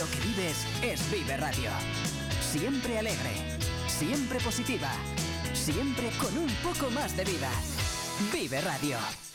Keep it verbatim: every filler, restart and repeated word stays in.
lo que vives es Vive Radio. Siempre alegre, siempre positiva, siempre con un poco más de vida. Vive Radio.